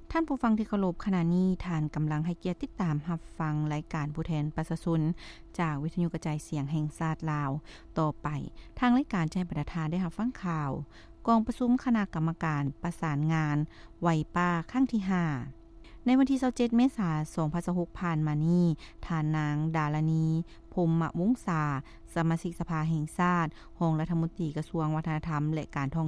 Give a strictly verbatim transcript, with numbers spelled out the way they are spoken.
ท่านผู้ฟังที่เคารพขณะนี้ท่านกำลังให้เกียรติติดตามรับฟังรายการผู้แทนประชาชนจากวิทยุกระจายเสียงแห่งชาติลาวต่อไปทางรายการจะให้ประธานได้รับฟังข่าวกองประชุมคณะกรรมการประสานงานไวป้าครั้งที่ห้าในวันที่ยี่สิบเจ็ดเมษายนสองพันสิบหกผ่านมานี้ท่านนางดารณีพรหมวงศาสมาชิกสภาแห่งชาติรองรัฐมนตรีกระทรวงวัฒนธรรมและการท่อง